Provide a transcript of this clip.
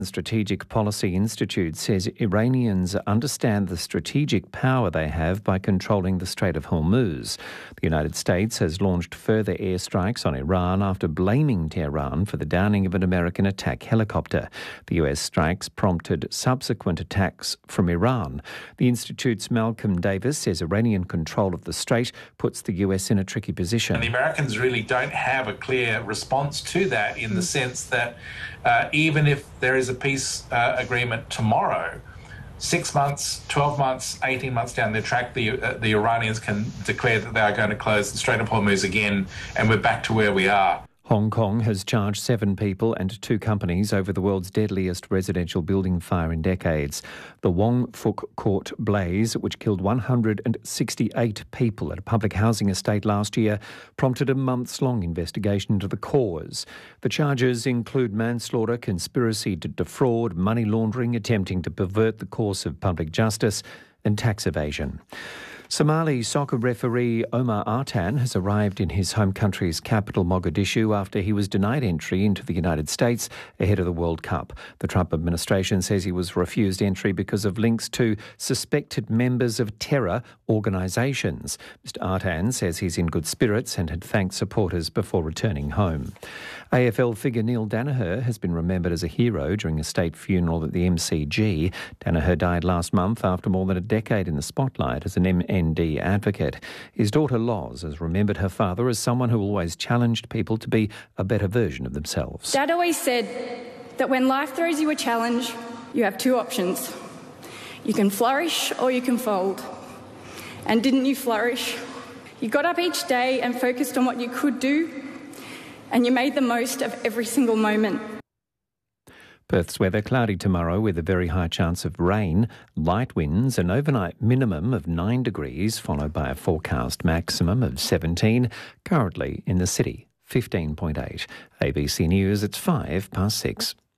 Strategic Policy Institute says Iranians understand the strategic power they have by controlling the Strait of Hormuz. The United States has launched further airstrikes on Iran after blaming Tehran for the downing of an American attack helicopter. The US strikes prompted subsequent attacks from Iran. The Institute's Malcolm Davis says Iranian control of the strait puts the US in a tricky position. And the Americans really don't have a clear response to that in the sense that even if there is a peace agreement tomorrow, 6 months, 12 months, 18 months down the track, the Iranians can declare that they are going to close the Strait of Hormuz again, and we're back to where we are. Hong Kong has charged 7 people and 2 companies over the world's deadliest residential building fire in decades. The Wong Fuk Court blaze, which killed 168 people at a public housing estate last year, prompted a months-long investigation into the cause. The charges include manslaughter, conspiracy to defraud, money laundering, attempting to pervert the course of public justice, and tax evasion. Somali soccer referee Omar Artan has arrived in his home country's capital, Mogadishu, after he was denied entry into the United States ahead of the World Cup. The Trump administration says he was refused entry because of links to suspected members of terror organisations. Mr Artan says he's in good spirits and had thanked supporters before returning home. AFL figure Neil Daniher has been remembered as a hero during a state funeral at the MCG. Daniher died last month after more than a decade in the spotlight as an MND advocate. His daughter Loz has remembered her father as someone who always challenged people to be a better version of themselves. Dad always said that when life throws you a challenge, you have 2 options. You can flourish or you can fold. And didn't you flourish? You got up each day and focused on what you could do, and you made the most of every single moment. Perth's weather cloudy tomorrow with a very high chance of rain, light winds, an overnight minimum of 9 degrees, followed by a forecast maximum of 17. Currently in the city, 15.8. ABC News, it's 6:05.